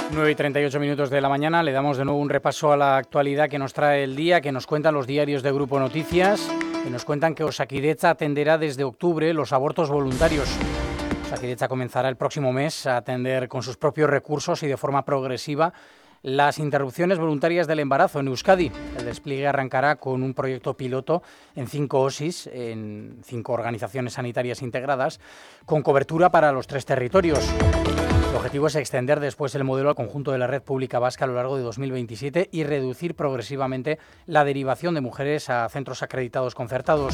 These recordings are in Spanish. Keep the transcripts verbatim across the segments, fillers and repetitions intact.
nueve y treinta y ocho minutos de la mañana, le damos de nuevo un repaso a la actualidad que nos trae el día, que nos cuentan los diarios de Grupo Noticias, que nos cuentan que Osakidetza atenderá desde octubre los abortos voluntarios. Osakidetza comenzará el próximo mes a atender con sus propios recursos y de forma progresiva las interrupciones voluntarias del embarazo en Euskadi. El despliegue arrancará con un proyecto piloto en cinco O S Is, en cinco organizaciones sanitarias integradas, con cobertura para los tres territorios. El objetivo es extender después el modelo al conjunto de la red pública vasca a lo largo de dos mil veintisiete y reducir progresivamente la derivación de mujeres a centros acreditados concertados.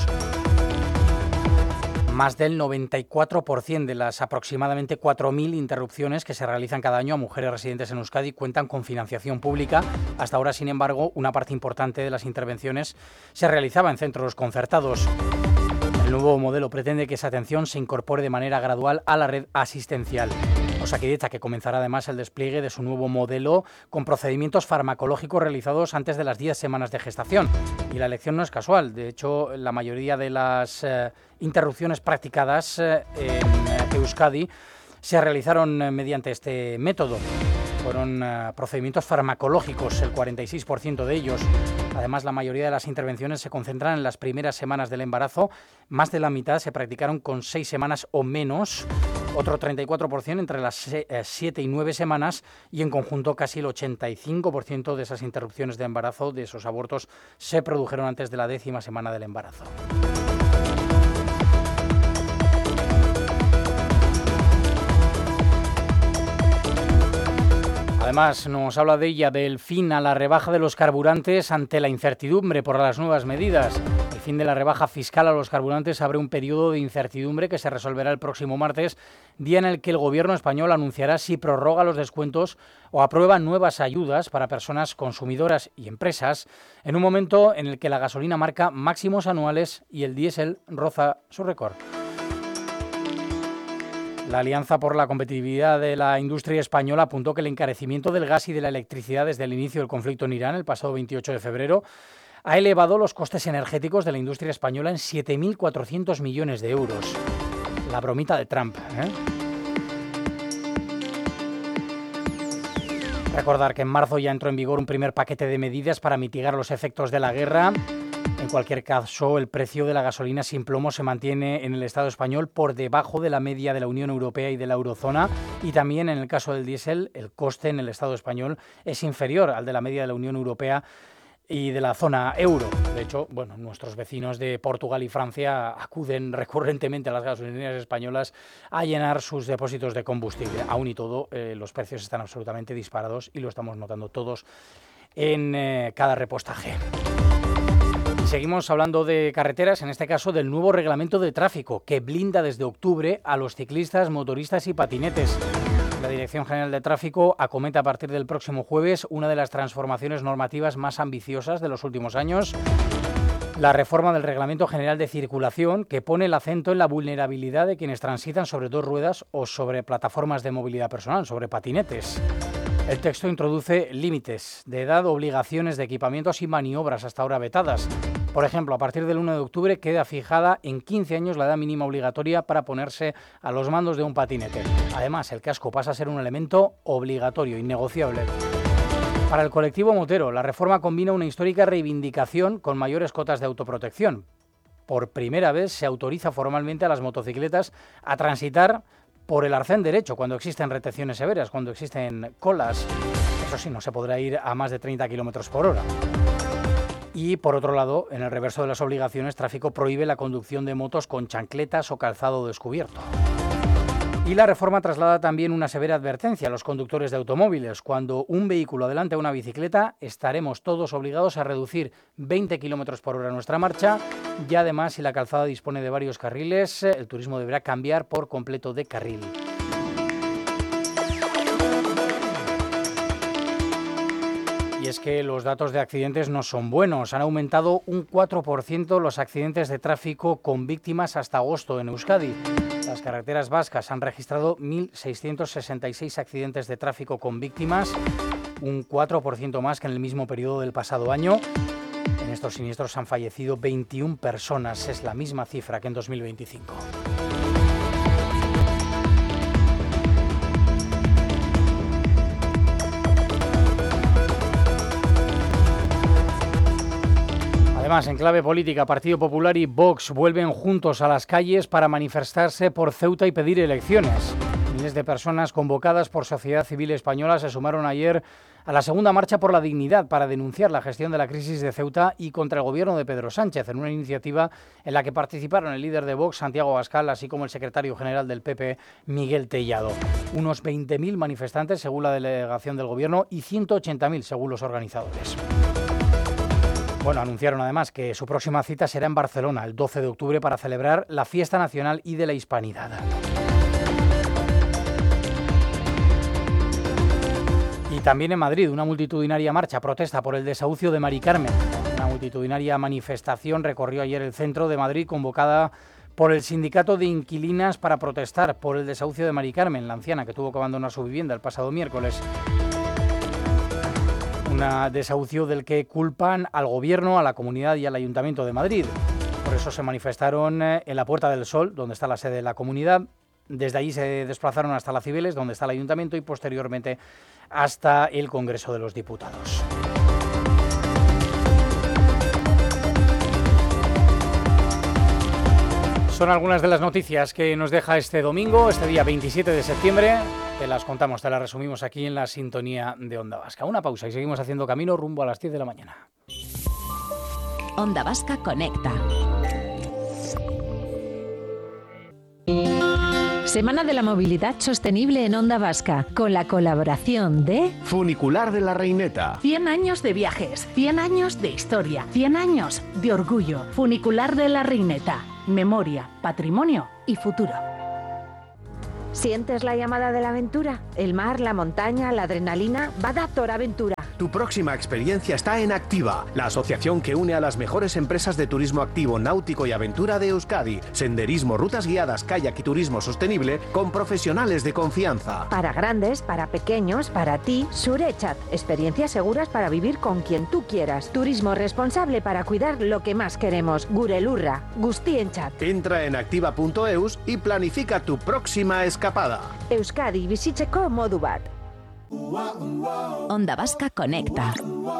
Más del noventa y cuatro por ciento de las aproximadamente cuatro mil interrupciones que se realizan cada año a mujeres residentes en Euskadi cuentan con financiación pública. Hasta ahora, sin embargo, una parte importante de las intervenciones se realizaba en centros concertados. El nuevo modelo pretende que esa atención se incorpore de manera gradual a la red asistencial. Osakidetza, que comenzará además el despliegue de su nuevo modelo con procedimientos farmacológicos realizados antes de las diez semanas de gestación. Y la elección no es casual. De hecho, la mayoría de las eh, interrupciones practicadas eh, en Euskadi se realizaron eh, mediante este método. Fueron uh, procedimientos farmacológicos, el cuarenta y seis por ciento de ellos. Además, la mayoría de las intervenciones se concentran en las primeras semanas del embarazo. Más de la mitad se practicaron con seis semanas o menos. Otro treinta y cuatro por ciento entre las siete y nueve semanas. Y en conjunto, casi el ochenta y cinco por ciento de esas interrupciones de embarazo, de esos abortos, se produjeron antes de la décima semana del embarazo. Además, nos habla de ella del fin a la rebaja de los carburantes ante la incertidumbre por las nuevas medidas. El fin de la rebaja fiscal a los carburantes abre un periodo de incertidumbre que se resolverá el próximo martes, día en el que el gobierno español anunciará si prorroga los descuentos o aprueba nuevas ayudas para personas consumidoras y empresas, en un momento en el que la gasolina marca máximos anuales y el diésel roza su récord. La Alianza por la Competitividad de la Industria Española apuntó que el encarecimiento del gas y de la electricidad desde el inicio del conflicto en Irán, el pasado veintiocho de febrero, ha elevado los costes energéticos de la industria española en siete mil cuatrocientos millones de euros. La bromita de Trump, ¿eh? Recordar que en marzo ya entró en vigor un primer paquete de medidas para mitigar los efectos de la guerra. En cualquier caso, el precio de la gasolina sin plomo se mantiene en el Estado español por debajo de la media de la Unión Europea y de la eurozona, y también en el caso del diésel, el coste en el Estado español es inferior al de la media de la Unión Europea y de la zona euro. De hecho, bueno, nuestros vecinos de Portugal y Francia acuden recurrentemente a las gasolineras españolas a llenar sus depósitos de combustible. Aún y todo, eh, los precios están absolutamente disparados y lo estamos notando todos en eh, cada repostaje. Seguimos hablando de carreteras, en este caso del nuevo reglamento de tráfico que blinda desde octubre a los ciclistas, motoristas y patinetes. La Dirección General de Tráfico acomete a partir del próximo jueves una de las transformaciones normativas más ambiciosas de los últimos años, la reforma del Reglamento General de Circulación, que pone el acento en la vulnerabilidad de quienes transitan sobre dos ruedas o sobre plataformas de movilidad personal, sobre patinetes. El texto introduce límites de edad, obligaciones de equipamientos y maniobras hasta ahora vetadas. Por ejemplo, a partir del uno de octubre queda fijada en quince años la edad mínima obligatoria para ponerse a los mandos de un patinete. Además, el casco pasa a ser un elemento obligatorio, innegociable. Para el colectivo motero, la reforma combina una histórica reivindicación con mayores cotas de autoprotección. Por primera vez se autoriza formalmente a las motocicletas a transitar por el arcén derecho cuando existen retenciones severas, cuando existen colas. Eso sí, no se podrá ir a más de treinta kilómetros por hora. Y, por otro lado, en el reverso de las obligaciones, tráfico prohíbe la conducción de motos con chancletas o calzado descubierto. Y la reforma traslada también una severa advertencia a los conductores de automóviles. Cuando un vehículo adelante a una bicicleta, estaremos todos obligados a reducir veinte kilómetros por hora nuestra marcha. Y además, si la calzada dispone de varios carriles, el turismo deberá cambiar por completo de carril. Y es que los datos de accidentes no son buenos. Han aumentado un cuatro por ciento los accidentes de tráfico con víctimas hasta agosto en Euskadi. Las carreteras vascas han registrado mil seiscientos sesenta y seis accidentes de tráfico con víctimas, un cuatro por ciento más que en el mismo periodo del pasado año. En estos siniestros han fallecido veintiuna personas, es la misma cifra que en dos mil veinticinco. más, en clave política, Partido Popular y Vox vuelven juntos a las calles para manifestarse por Ceuta y pedir elecciones. Miles de personas convocadas por Sociedad Civil Española se sumaron ayer a la segunda marcha por la dignidad para denunciar la gestión de la crisis de Ceuta y contra el gobierno de Pedro Sánchez, en una iniciativa en la que participaron el líder de Vox, Santiago Abascal, así como el secretario general del P P, Miguel Tellado. Unos veinte mil manifestantes, según la delegación del gobierno, y ciento ochenta mil, según los organizadores. Bueno, anunciaron además que su próxima cita será en Barcelona, el doce de octubre, para celebrar la Fiesta Nacional y de la Hispanidad. Y también en Madrid, una multitudinaria marcha protesta por el desahucio de Mari Carmen. Una multitudinaria manifestación recorrió ayer el centro de Madrid, convocada por el sindicato de inquilinas para protestar por el desahucio de Mari Carmen, la anciana que tuvo que abandonar su vivienda el pasado miércoles. Un desahucio del que culpan al Gobierno, a la Comunidad y al Ayuntamiento de Madrid. Por eso se manifestaron en la Puerta del Sol, donde está la sede de la Comunidad. Desde allí se desplazaron hasta la Cibeles, donde está el Ayuntamiento, y posteriormente hasta el Congreso de los Diputados. Son algunas de las noticias que nos deja este domingo, este día veintisiete de septiembre. Te las contamos, te las resumimos aquí en la sintonía de Onda Vasca. Una pausa y seguimos haciendo camino rumbo a las diez de la mañana. Onda Vasca Conecta. Semana de la Movilidad Sostenible en Onda Vasca, con la colaboración de Funicular de la Reineta. cien años de viajes, cien años de historia, cien años de orgullo. Funicular de la Reineta. Memoria, patrimonio y futuro. ¿Sientes la llamada de la aventura? El mar, la montaña, la adrenalina. Bada Toraventura. Tu próxima experiencia está en Activa, la asociación que une a las mejores empresas de turismo activo, náutico y aventura de Euskadi. Senderismo, rutas guiadas, kayak y turismo sostenible con profesionales de confianza. Para grandes, para pequeños, para ti, Surechat. Experiencias seguras para vivir con quien tú quieras. Turismo responsable para cuidar lo que más queremos. Gurelurra, Guztienchat. Entra en activa punto eus y planifica tu próxima escapada. Euskadi bizitzeko modu bat. Onda Vasca Conecta.